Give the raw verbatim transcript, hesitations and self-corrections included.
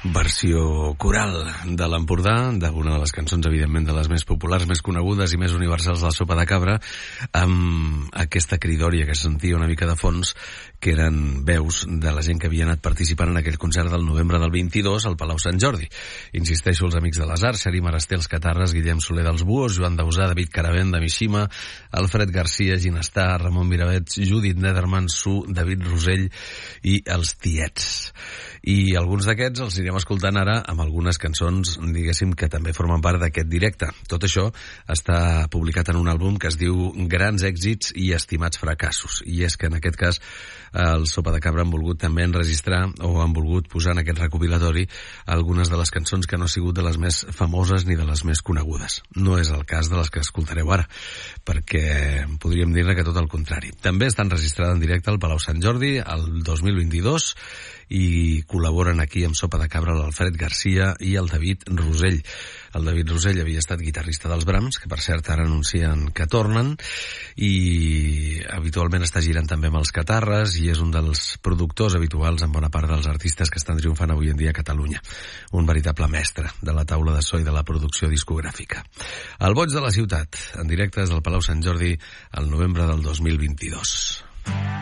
Versió coral de l'Empordà, d'una de les cançons, evidentment, de les més populars, més conegudes i més universals de la Sopa de Cabra, amb aquesta cridòria que se sentia una mica de fons, que eren veus de la gent que havia anat participant en aquell concert del novembre del vint-i-dos al Palau Sant Jordi. Insisteixo, els amics de les arts, Xarí Marasté, els Catarres, Guillem Soler dels Buos, Joan Dausà, David Caravent de Mishima, Alfred Garcia, Ginestar, Ramon Miravets, Judit Nederman, Su, David Rosell i els Tiets. I alguns d'aquests els anirem escoltant ara amb algunes cançons, diguéssim, que també formen part d'aquest directe. Tot això està publicat en un àlbum que es diu Grans èxits i estimats fracassos. I és que en aquest cas el Sopa de Cabra han volgut també enregistrar o han volgut posar en aquest recopilatori algunes de les cançons que no han sigut de les més famoses ni de les més conegudes. No és el cas de les que escoltareu ara, perquè podríem dir-ne que tot el contrari. També està enregistrada en directe al Palau Sant Jordi el dos mil vint-i-dos i col·laboren aquí amb Sopa de Cabra l'Alfred Garcia i el David Rosell. El David Rosell havia estat guitarrista dels Brams, que per cert ara anuncien que tornen, i habitualment està girant també amb els Catarres i és un dels productors habituals en bona part dels artistes que estan triomfant avui en dia a Catalunya. Un veritable mestre de la taula de so i de la producció discogràfica. El Boig de la Ciutat, en directe des del Palau Sant Jordi el novembre del dos mil vint-i-dos.